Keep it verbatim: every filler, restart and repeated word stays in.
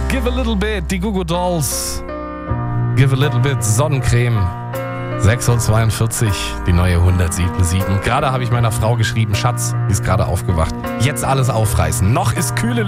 Give a little bit, die Goo Goo Dolls. Give a little bit, Sonnencreme. sechs Uhr zweiundvierzig, die neue hundertsieben Komma sieben. Gerade habe ich meiner Frau geschrieben, Schatz, die ist gerade aufgewacht. Jetzt alles aufreißen. Noch ist kühle